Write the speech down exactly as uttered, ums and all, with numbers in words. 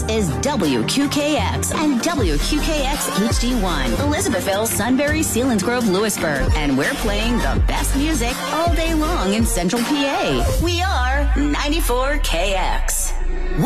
This is W Q K X and W Q K X H D one, Elizabethville, Sunbury, Selinsgrove, Lewisburg, and we're playing the best music all day long in Central P A. We are ninety-four K X.